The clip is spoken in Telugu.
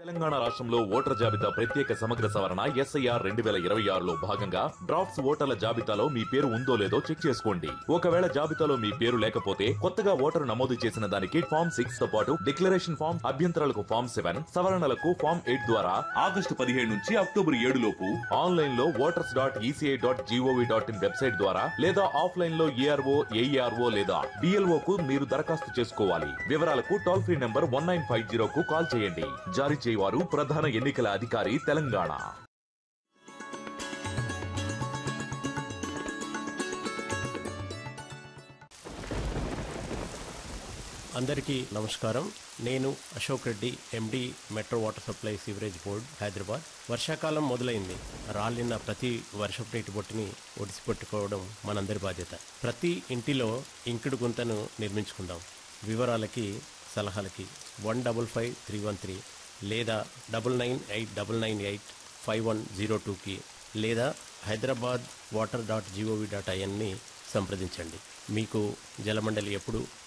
తెలంగాణ రాష్ట్రంలో ఓటర్ జాబితా ప్రత్యేక సమగ్ర సవరణ SIR 2026లో భాగంగా డ్రాఫ్ట్స్ ఓటర్ల జాబితాలో మీ పేరు ఉందో లేదో చెక్ చేసుకోండి. ఒకవేళ జాబితాలో మీ పేరు లేకపోతే కొత్తగా ఓటరు నమోదు చేసిన దానికి ఫామ్ 6 తో పాటు డిక్లరేషన్ ఫామ్, అభ్యంతరాలకు ఫామ్ 7, సవరణలకు ఫామ్ 8 ద్వారా ఆగస్టు 17 నుంచి అక్టోబర్ 7 లోపు ఆన్లైన్ లో voters.eci.gov.in వెబ్సైట్ ద్వారా లేదా ఆఫ్లైన్ లో ARO, AERO లేదా BLO కు మీరు దరఖాస్తు చేసుకోవాలి. వివరాలకు టోల్ ఫ్రీ నంబర్ 1950 కు కాల్ చేయండి. జారీ చేయవారు ప్రధాన ఎన్నికల అధికారి తెలంగాణ. అందరికీ నమస్కారం. నేను అశోక్ రెడ్డి, ఎండి, metro water supply sewerage board, Hyderabad. వర్షాకాలం మొదలైంది. రాలిన ప్రతి వర్షపు నీటి బొట్టుని ఒడిసిపెట్టుకోవడం మనందరి బాధ్యత. ప్రతి ఇంటిలో ఇంకుడు గుంతను నిర్మించుకుందాం. వివరాలకి, సలహాలకి 155313 లేదా 9989985102కి లేదా hyderabadwater.gov.in ని సంప్రదించండి. మీకు జలమండలి ఎప్పుడు